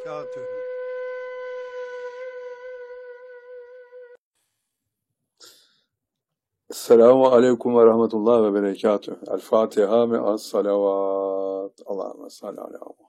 وبركاته. Esselamu aleyküm ve rahmetullah ve berekatüh. El Fatiha me'as salavat. Allahümme salli ala